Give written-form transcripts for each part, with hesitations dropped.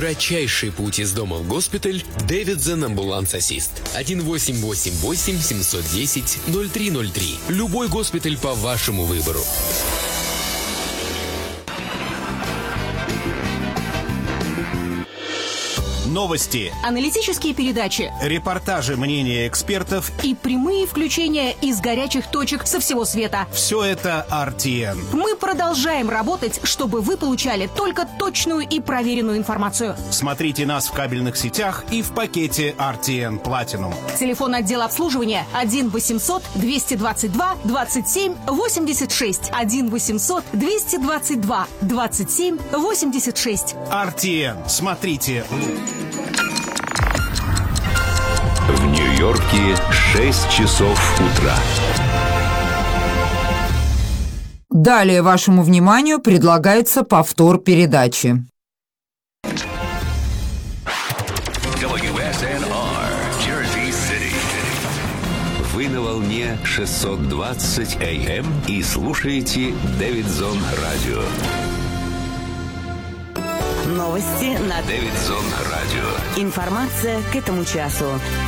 Кратчайший путь из дома в госпиталь Davidson Ambulance Assist. 1888 710 0303. Любой госпиталь по вашему выбору. Новости, аналитические передачи, репортажи, мнения экспертов и прямые включения из горячих точек со всего света. Все это RTN. Мы продолжаем работать, чтобы вы получали только точную и проверенную информацию. Смотрите нас в кабельных сетях и в пакете RTN Platinum. Телефон отдела обслуживания 1 800 222 27 86. 1 800 222 27 86. RTN. Смотрите. В Нью-Йорке 6 часов утра. Далее вашему вниманию предлагается повтор передачи. WSNR, Jersey City. Вы на волне 620 AM и слушаете Davidson Radio. Новости на Davidson Radio. Информация к этому часу.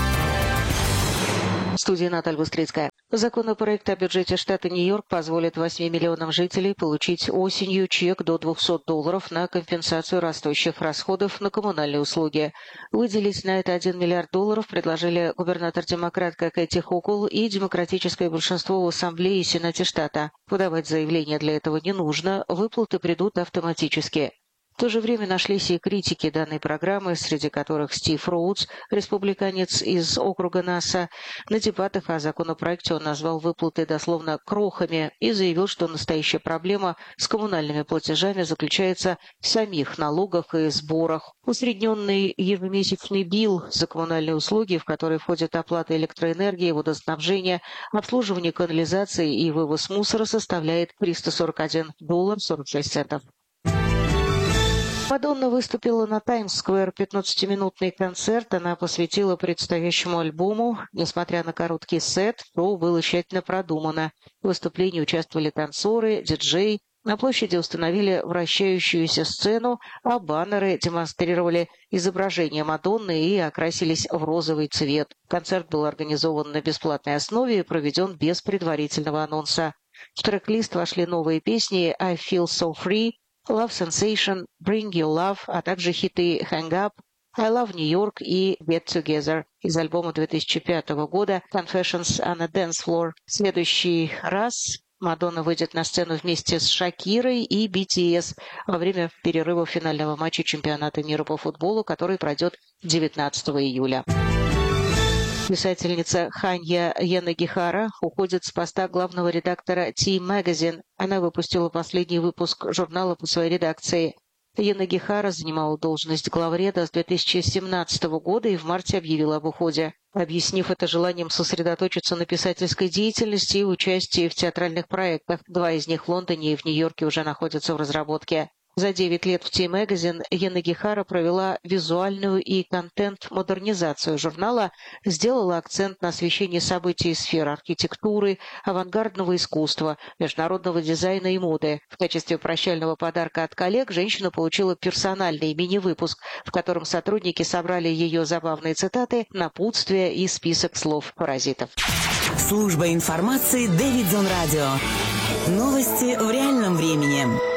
В студии Наталья Быстрицкая. Законопроект о бюджете штата Нью-Йорк позволит 8 миллионам жителей получить осенью чек до $200 на компенсацию растущих расходов на коммунальные услуги. Выделить на это $1 миллиард предложили губернатор-демократка Кэти Хокул и демократическое большинство в Ассамблее и Сенате штата. Подавать заявление для этого не нужно, выплаты придут автоматически. В то же время нашлись и критики данной программы, среди которых Стив Роудс, республиканец из округа НАСА. На дебатах о законопроекте он назвал выплаты дословно крохами и заявил, что настоящая проблема с коммунальными платежами заключается в самих налогах и сборах. Усредненный ежемесячный билл за коммунальные услуги, в который входит оплата электроэнергии, водоснабжения, обслуживание канализации и вывоз мусора, составляет $341.46. Мадонна выступила на Таймс-сквер. 15-минутный концерт она посвятила предстоящему альбому. Несмотря на короткий сет, шоу было тщательно продумано. В выступлении участвовали танцоры, диджей. На площади установили вращающуюся сцену, а баннеры демонстрировали изображение Мадонны и окрасились в розовый цвет. Концерт был организован на бесплатной основе и проведен без предварительного анонса. В трек-лист вошли новые песни «I Feel So Free», Love Sensation, Bring Your Love, а также хиты Hang Up, I Love New York и Get Together из альбома 2005 года Confessions on a Dance Floor. В следующий раз Мадонна выйдет на сцену вместе с Шакирой и BTS во время перерыва финального матча чемпионата мира по футболу, который пройдет 19 июля. Писательница Ханья Янагихара уходит с поста главного редактора Time Magazine. Она выпустила последний выпуск журнала по своей редакции. Янагихара занимала должность главреда с 2017 года и в марте объявила об уходе, объяснив это желанием сосредоточиться на писательской деятельности и участии в театральных проектах. 2 из них в Лондоне и в Нью-Йорке уже находятся в разработке. За 9 лет в Time Magazine Янагихара провела визуальную и контент-модернизацию журнала, сделала акцент на освещении событий из сфер архитектуры, авангардного искусства, международного дизайна и моды. В качестве прощального подарка от коллег женщина получила персональный мини-выпуск, в котором сотрудники собрали ее забавные цитаты, напутствия и список слов-паразитов. Служба информации Davidson Radio. Новости в реальном времени.